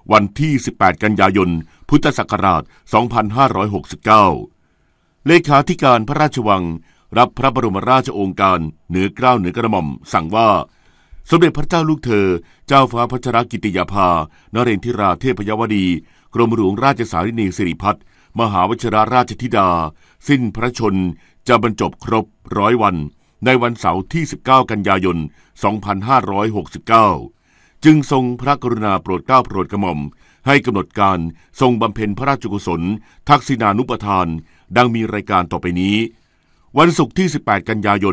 วันที่18กันยายนพุทธศักราช2569เลขาธิการพระราชวังรับพระบรมราชโองการเหนือเกล้าเหนือกระหม่อมสั่งว่าสมเด็จพระเจ้าลูกเธอเจ้าฟ้าพัชรกิติยาภานเรนทิราเทพยวดีกรมหลวงราชสารินีสิริพัฒน์มหาวชิรราชธิดาสิ้นพระชนจะบรรจบครบ100 วันในวันเสาร์ที่19กันยายน2569จึงทรงพระกรุณาโปรดเกล้าโปรดกระหม่อมให้กำหนดการทรงบำเพ็ญพระราชกุศลทักษิณานุปทานดังมีรายการต่อไปนี้วันศุกร์ที่18กันยายน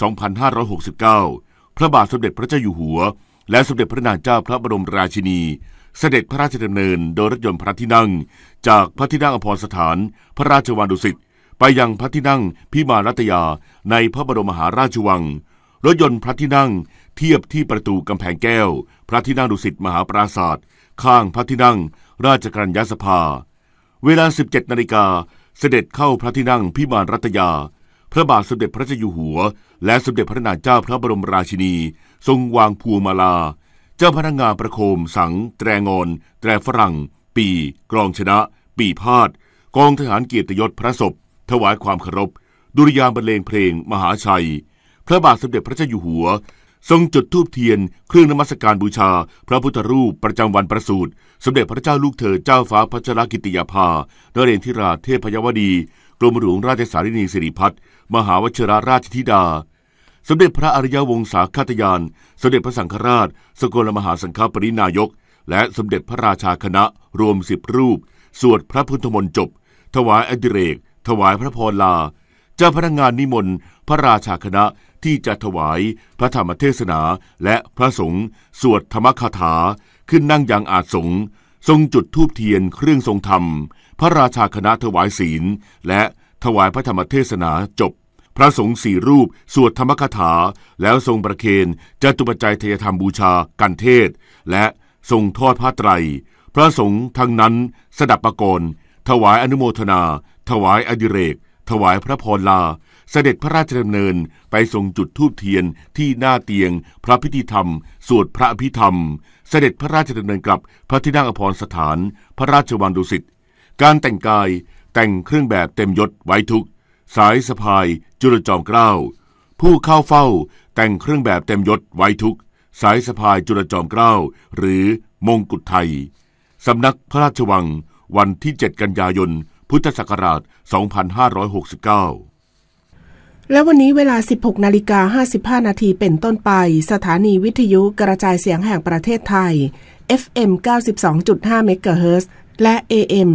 2569พระบาทสมเด็จพระเจ้าอยู่หัวและสมเด็จพระนางเจ้าพระบรมราชินีเสด็จพระราชดำเนินโดยรถยนต์พระที่นั่งจากพระที่นั่งอภรสถานพระราชวังดุสิตไปยังพระที่นั่งพิมานรัตยาในพระบรมมหาราชวังรถยนต์พระที่นั่งเทียบที่ประตูกำแพงแก้วพระที่นั่งดุสิตมหาปราสาทข้างพระที่นั่งราชกัญญาสภาเวลา 17 นาฬิกาเสด็จเข้าพระที่นั่งพิมานรัตยาพระบาทสมเด็จพระเจ้าอยู่หัวและสมเด็จพระนางเจ้าพระบรมราชินีทรงวางพวงมาลาเจ้าพนักงานประโคมสังแตรงอนแตรฝรั่งปีกลองชนะปีพาดกองทหารเกียรติยศพระศพถวายความเคารพดุริยางค์บรรเลงเพลงมหาชัยพระบาทสมเด็จพระเจ้าอยู่หัวทรงจุดธูปเทียนเครื่องนมัสการบูชาพระพุทธรูปประจำวันประสูติสมเด็จพระเจ้าลูกเธอเจ้าฟ้าพัชรกิติยาภานเรนทิราเทพยวดีกรมหลวงราชสารินีสิริพัฒน์มหาวชิรราชธิดาสมเด็จพระอริยวงศาคาตยานสมเด็จพระสังฆราชสกลมหาสังฆปรินายกและสมเด็จพระราชาคณะรวม10 รูปสวดพระพุทธมนต์จบถวายอดิเรกถวายพระพรลาเจ้าพนักงานนิมนต์พระราชาคณะที่จะถวายพระธรรมเทศนาและพระสงฆ์สวดธรรมคาถาขึ้นนั่งยังอาสงฆ์ทรงจุดธูปเทียนเครื่องทรงธรรมพระราชาคณะถวายศีลและถวายพระธรรมเทศนาจบพระสงฆ์4 รูปสวดธรรมคาถาแล้วทรงประเคนจตุปัจจัยทายธรรมบูชากันเทศและทรงทอดผ้าไตรพระสงฆ์ทั้งนั้นสดับประกรณ์ถวายอนุโมทนาถวายอดิเรกถวายพระพรลาเสด็จพระราชดำเนินไปทรงจุดธูปเทียนที่หน้าเตียงพระพิธีธรรมสวดพระอภิธรรมเสด็จพระราชดำเนินกลับพระที่นั่งอภรสถานพระราชวังดุสิตการแต่งกายแต่งเครื่องแบบเต็มยศไว้ทุกสายสะพายจุลจอมเกล้าผู้เข้าเฝ้าแต่งเครื่องแบบเต็มยศไว้ทุกสายสะพายจุลจอมเกล้าหรือมงกุฎไทยสำนักพระราชวังวันที่7กันยายนพุทธศักราช2569 และวันนี้เวลา 16:55 นาทีเป็นต้นไปสถานีวิทยุกระจายเสียงแห่งประเทศไทย FM 92.5 เมกะเฮิรตซ์และ AM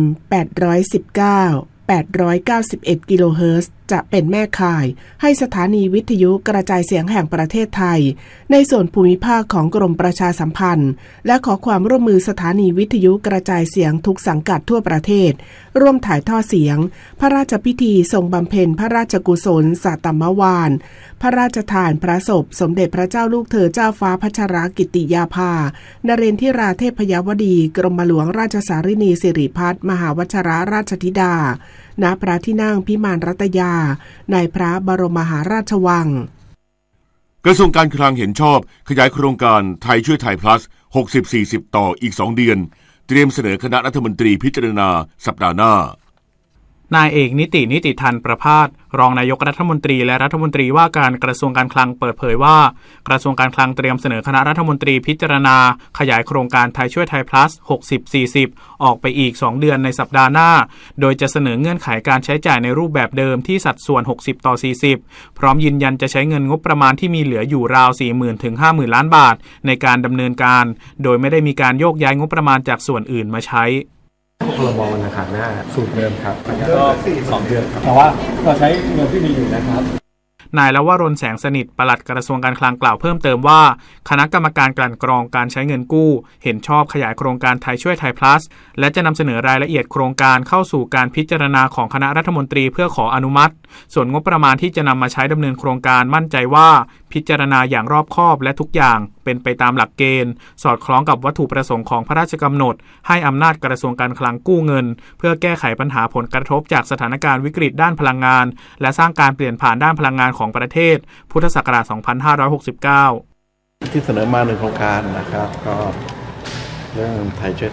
891 กิโลเฮิรตซ์จะเป็นแม่ข่ายให้สถานีวิทยุกระจายเสียงแห่งประเทศไทยในส่วนภูมิภาคของกรมประชาสัมพันธ์และขอความร่วมมือสถานีวิทยุกระจายเสียงทุกสังกัดทั่วประเทศร่วมถ่ายทอดเสียงพระราชพิธีทรงบำเพ็ญพระราชกุศลสัตตมวาลพระราชทานพระศพสมเด็จพระเจ้าลูกเธอเจ้าฟ้าพัชรกิติยาภานเรนทิราเทพยวดีกรมหลวงราชสารินีสิริพัฒน์มหาวชิรราชธิดาณพระที่นั่งพิมานรัตยาในพระบรมมหาราชวังกระทรวงการคลังเห็นชอบขยายโครงการไทยช่วยไทย plus 60-40 ต่ออีก2 เดือนเตรียมเสนอคณะรัฐมนตรีพิจารณาสัปดาห์หน้านายเอกนิติทันประภาสรองนายกรัฐมนตรีและรัฐมนตรีว่าการกระทรวงการคลังเปิดเผยว่ากระทรวงการคลังเตรียมเสนอคณะรัฐมนตรีพิจารณาขยายโครงการไทยช่วยไทย plus 60-40 ออกไปอีก2 เดือนในสัปดาห์หน้าโดยจะเสนอเงื่อนไขการใช้จ่ายในรูปแบบเดิมที่สัดส่วน60-40พร้อมยืนยันจะใช้เงินงบประมาณที่มีเหลืออยู่ราว 40,000 ถึง 50,000 ล้านบาทในการดำเนินการโดยไม่ได้มีการโยกย้ายงบประมาณจากส่วนอื่นมาใช้พรบนะครับหน้าสูตรเดิมครับก็2 เดือนครับแต่ว่าเราใช้เงินที่มีอยู่นะครับนายลวรนแสงสนิทปลัดกระทรวงการคลังกล่าวเพิ่มเติมว่าคณะกรรมการกลั่นกรองการใช้เงินกู้เห็นชอบขยายโครงการไทยช่วยไทย plus และจะนำเสนอรายละเอียดโครงการเข้าสู่การพิจารณาของคณะรัฐมนตรีเพื่อขออนุมัติส่วนงบประมาณที่จะนำมาใช้ดำเนินโครงการมั่นใจว่าพิจารณาอย่างรอบคอบและทุกอย่างเป็นไปตามหลักเกณฑ์สอดคล้องกับวัตถุประสงค์ของพระราชกำหนดให้อำนาจกระทรวงการคลังกู้เงินเพื่อแก้ไขปัญหาผลกระทบจากสถานการณ์วิกฤตด้านพลังงานและสร้างการเปลี่ยนผ่านด้านพลังงานของประเทศพุทธศักราช 2569 ที่เสนอมา1 โครงการนะครับก็เรื่องไทยช่วย